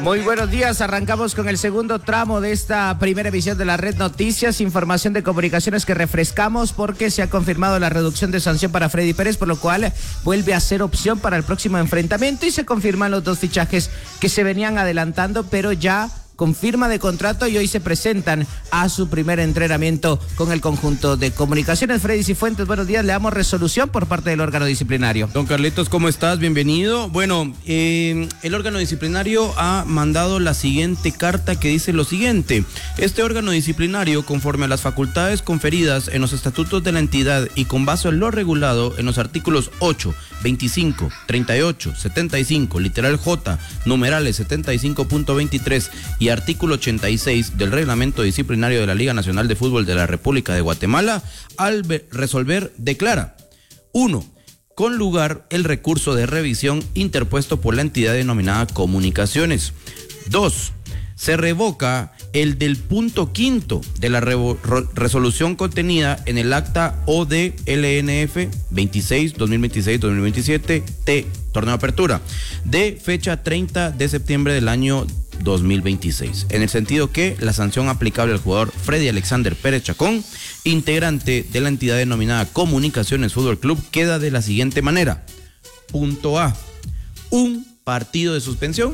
Muy buenos días, arrancamos con el segundo tramo de esta primera emisión de la Red Noticias, información de comunicaciones que refrescamos porque se ha confirmado la reducción de sanción para Freddy Pérez, por lo cual vuelve a ser opción para el próximo enfrentamiento y se confirman los dos fichajes que se venían adelantando, pero ya con firma de contrato y hoy se presentan a su primer entrenamiento con el conjunto de comunicaciones. Freddy Cifuentes, buenos días, le damos resolución por parte del órgano disciplinario. Don Carlitos, ¿cómo estás? Bienvenido. Bueno, el órgano disciplinario ha mandado la siguiente carta que dice lo siguiente: este órgano disciplinario, conforme a las facultades conferidas en los estatutos de la entidad y con base en lo regulado en los artículos 8, 25, 38, 75, literal J, numerales 75.23 y artículo 86 del reglamento disciplinario de la Liga Nacional de Fútbol de la República de Guatemala, al resolver declara: 1. Con lugar el recurso de revisión interpuesto por la entidad denominada Comunicaciones. 2. Se revoca el del punto quinto de la resolución contenida en el acta ODLNF 26, 2026-2027 T, torneo de apertura, de fecha 30 de septiembre del año 2026, en el sentido que la sanción aplicable al jugador Freddy Alexander Pérez Chacón, integrante de la entidad denominada Comunicaciones Fútbol Club, queda de la siguiente manera. Punto A: un partido de suspensión